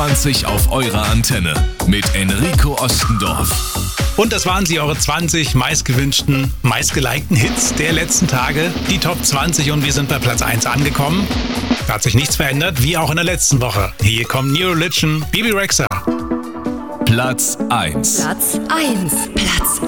20 auf eurer Antenne mit Enrico Ostendorf. Und das waren sie, eure 20 meistgewünschten, meistgelikten Hits der letzten Tage. Die Top 20 und wir sind bei Platz 1 angekommen. Da hat sich nichts verändert, wie auch in der letzten Woche. Hier kommt New Religion, Bebe Rexha. Platz 1. Platz 1. Platz